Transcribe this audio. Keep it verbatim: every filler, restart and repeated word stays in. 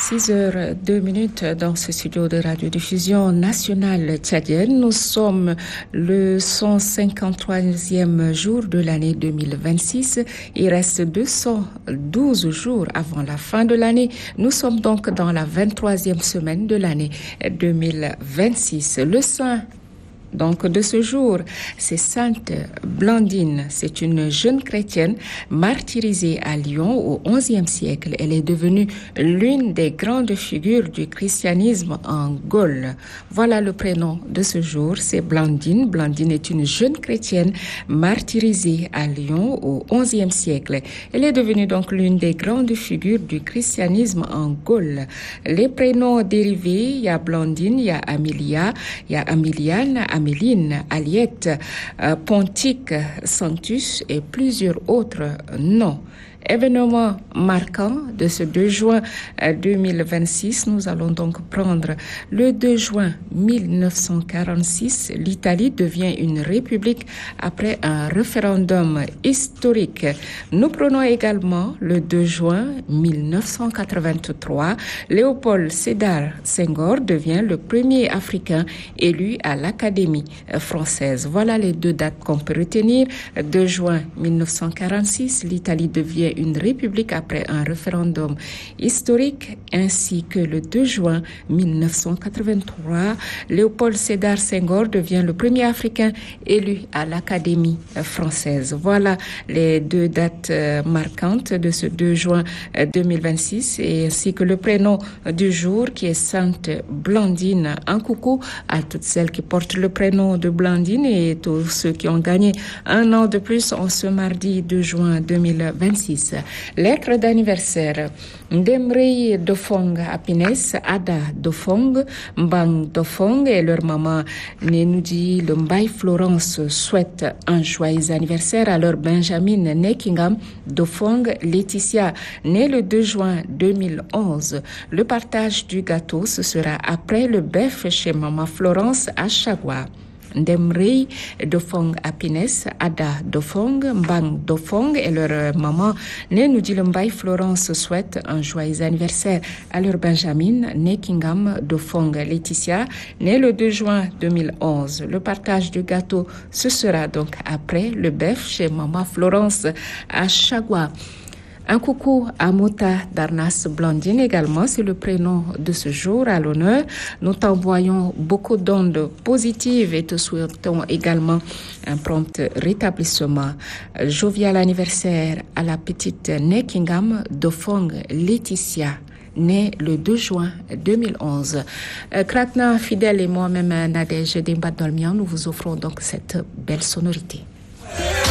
six heures deux minutes dans ce studio de radiodiffusion nationale tchadienne. Nous sommes le cent cinquante-troisième jour de l'année deux mille vingt-six. Il reste deux cent douze jours avant la fin de l'année. Nous sommes donc dans la vingt-troisième semaine de l'année deux mille vingt-six. Le saint donc de ce jour, c'est Sainte Blandine. C'est une jeune chrétienne martyrisée à Lyon au onzième siècle. Elle est devenue l'une des grandes figures du christianisme en Gaule. Voilà le prénom de ce jour, c'est Blandine. Blandine est une jeune chrétienne martyrisée à Lyon au onzième siècle. Elle est devenue donc l'une des grandes figures du christianisme en Gaule. Les prénoms dérivés, il y a Blandine, il y a Amelia, il y a Amiliane, Améline, Aliette, euh, Pontique, Sanctus et plusieurs autres noms. Événement marquant de ce deux juin deux mille vingt-six, nous allons donc prendre le deux juin mille neuf cent quarante-six. L'Italie devient une république après un référendum historique. Nous prenons également le deux juin mille neuf cent quatre-vingt-trois. Léopold Sédar Senghor devient le premier Africain élu à l'Académie française. Voilà les deux dates qu'on peut retenir. deux juin mille neuf cent quarante-six, l'Italie devient une république après un référendum historique, ainsi que le deux juin mille neuf cent quatre-vingt-trois, Léopold Sédar Senghor devient le premier Africain élu à l'Académie française. Voilà les deux dates marquantes de ce deux juin deux mille vingt-six, et ainsi que le prénom du jour qui est Sainte Blandine. Un coucou à toutes celles qui portent le prénom de Blandine et tous ceux qui ont gagné un an de plus en ce mardi deux juin deux mille vingt-six. Lettre d'anniversaire. Ndemrei Dofong Apines, Ada Dofong, Mbang Dofong et leur maman Nenoudi Lumbay Florence souhaitent un joyeux anniversaire à leur Benjamin Nekingham Dofong Laetitia, née le deux juin deux mille onze. Le partage du gâteau, ce sera après le bœuf chez maman Florence à Chagua. Ndemrei Dofong Apines, Ada Dofong, Mbang Dofong et leur maman Nenoudi Lumbay Florence souhaitent un joyeux anniversaire à leur Benjamin Nekingham Dofong Laetitia, née le deux juin deux mille onze. Le partage du gâteau, ce sera donc après le bœuf chez maman Florence à Chagua. Un coucou à Mota Darnas Blandine également, c'est le prénom de ce jour à l'honneur. Nous t'envoyons beaucoup d'ondes positives et te souhaitons également un prompt rétablissement. Jovial anniversaire à la petite Nekingham Dofong Laetitia, née le deux juin deux mille onze. Euh, Kratna, fidèle et moi-même Nadège Demba Dolmian, nous vous offrons donc cette belle sonorité.